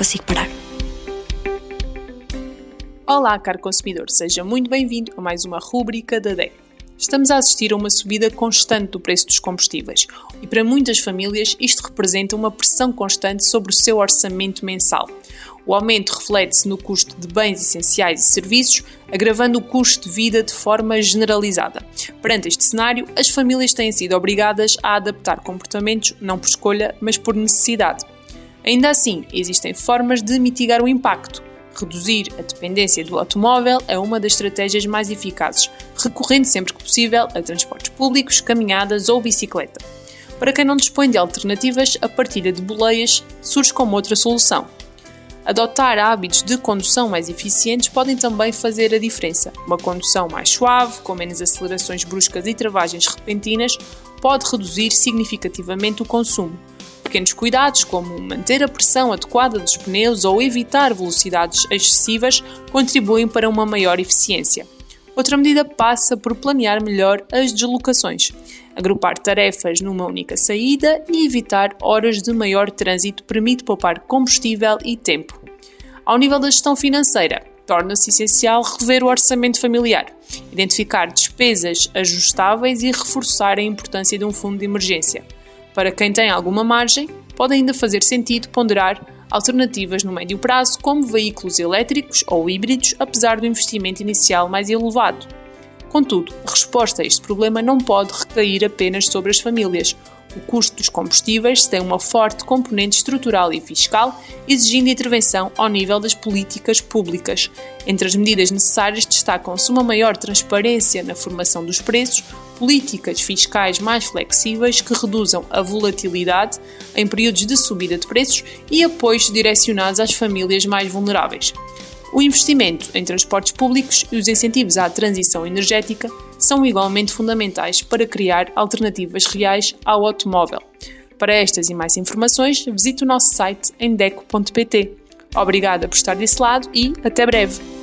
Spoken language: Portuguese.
consigo parar. Olá, caro consumidor, seja muito bem-vindo a mais uma rúbrica da DEC. Estamos a assistir a uma subida constante do preço dos combustíveis e para muitas famílias isto representa uma pressão constante sobre o seu orçamento mensal. O aumento reflete-se no custo de bens essenciais e serviços, agravando o custo de vida de forma generalizada. Perante este cenário, as famílias têm sido obrigadas a adaptar comportamentos não por escolha, mas por necessidade. Ainda assim, existem formas de mitigar o impacto. Reduzir a dependência do automóvel é uma das estratégias mais eficazes, recorrendo sempre que possível a transportes públicos, caminhadas ou bicicleta. Para quem não dispõe de alternativas, a partilha de boleias surge como outra solução. Adotar hábitos de condução mais eficientes podem também fazer a diferença. Uma condução mais suave, com menos acelerações bruscas e travagens repentinas, pode reduzir significativamente o consumo. Pequenos cuidados, como manter a pressão adequada dos pneus ou evitar velocidades excessivas, contribuem para uma maior eficiência. Outra medida passa por planear melhor as deslocações, agrupar tarefas numa única saída e evitar horas de maior trânsito permite poupar combustível e tempo. Ao nível da gestão financeira, torna-se essencial rever o orçamento familiar, identificar despesas ajustáveis e reforçar a importância de um fundo de emergência. Para quem tem alguma margem, pode ainda fazer sentido ponderar alternativas no médio prazo, como veículos elétricos ou híbridos, apesar do investimento inicial mais elevado. Contudo, a resposta a este problema não pode recair apenas sobre as famílias. O custo dos combustíveis tem uma forte componente estrutural e fiscal, exigindo intervenção ao nível das políticas públicas. Entre as medidas necessárias destacam-se uma maior transparência na formação dos preços, políticas fiscais mais flexíveis que reduzam a volatilidade em períodos de subida de preços e apoios direcionados às famílias mais vulneráveis. O investimento em transportes públicos e os incentivos à transição energética são igualmente fundamentais para criar alternativas reais ao automóvel. Para estas e mais informações, visite o nosso site em deco.pt. Obrigada por estar desse lado e até breve!